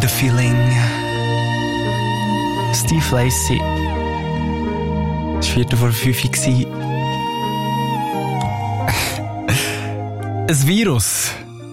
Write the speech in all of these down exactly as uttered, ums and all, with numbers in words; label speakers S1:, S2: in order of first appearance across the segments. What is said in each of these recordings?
S1: the Feeling. Steve Lacy. Das war Viertel vor fünf. Ein Virus.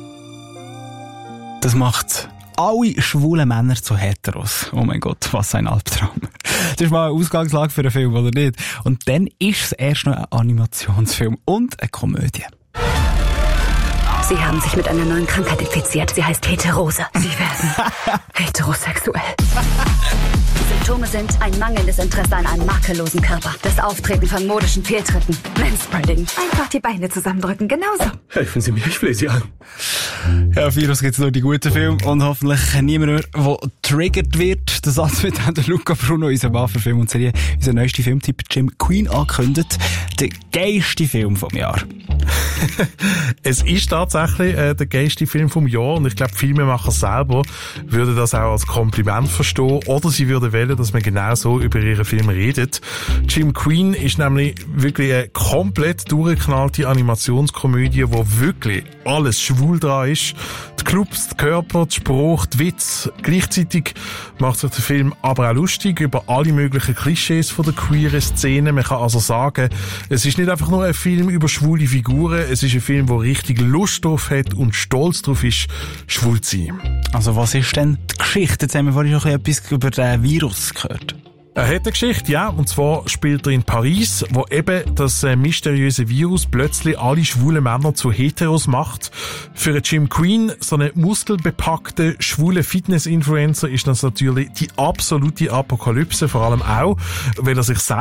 S1: Das macht alle schwulen Männer zu Heteros. Oh mein Gott, was ein Albtraum. Das ist mal eine Ausgangslage für einen Film, oder nicht? Und dann ist es erst noch ein Animationsfilm und eine Komödie.
S2: Sie haben sich mit einer neuen Krankheit infiziert. Sie heißt Heterose. Sie werden heterosexuell. Die Symptome sind ein mangelndes Interesse an einem makellosen Körper, das Auftreten von modischen Fehltritten, Manspreading. Einfach die Beine zusammendrücken, genauso.
S3: Helfen Sie mir, ich flehe Sie an.
S1: Ja, auf Virus gibt's nur die guten Filme und hoffentlich niemand mehr, der triggert wird. Der Satz mit dem Luca Bruno, unser Mann für Film und Serie, unser neuester Filmtipp Jim Queen angekündigt. Der geilste Film vom Jahr.
S3: Es ist tatsächlich äh, der geilste Film vom Jahr und ich glaube, Filmemacher selber würden das auch als Kompliment verstehen oder sie würden wählen, dass man genau so über ihren Film redet. Jim Queen ist nämlich wirklich eine komplett durchgeknallte Animationskomödie, wo wirklich alles schwul dran ist. Die Clubs, die Körper, die Sprache, die Witz. Gleichzeitig macht sich der Film aber auch lustig über alle möglichen Klischees von der queeren Szene. Man kann also sagen, es ist nicht einfach nur ein Film über schwule Figuren, es ist ein Film, der richtig Lust drauf hat und stolz drauf ist, schwul zu sein.
S1: Also was ist denn die Geschichte? Jetzt haben wir vorhin schon etwas über den Virus gehört.
S3: Er hat eine Geschichte, ja, und zwar spielt er in Paris, wo eben das äh, mysteriöse Virus plötzlich alle schwulen Männer zu Heteros macht. Für Jim Queen, so einen muskelbepackten, schwulen Fitness-Influencer, ist das natürlich die absolute Apokalypse, vor allem auch, weil er sich selbst